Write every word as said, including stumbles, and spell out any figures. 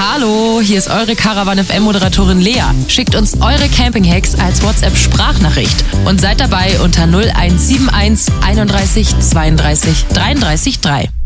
Hallo, hier ist eure Caravan F M-Moderatorin Lea. Schickt uns eure Camping-Hacks als WhatsApp-Sprachnachricht und seid dabei unter null eins sieben eins einunddreißig zweiunddreißig dreiunddreißig drei.